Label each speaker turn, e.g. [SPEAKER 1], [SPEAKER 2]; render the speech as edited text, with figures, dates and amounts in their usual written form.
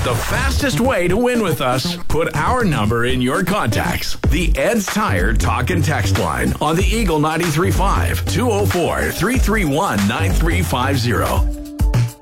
[SPEAKER 1] The fastest way to win with us, put our number in your contacts. The Ed's Tire Talk and Text line on the Eagle 93.5 204-331-9350.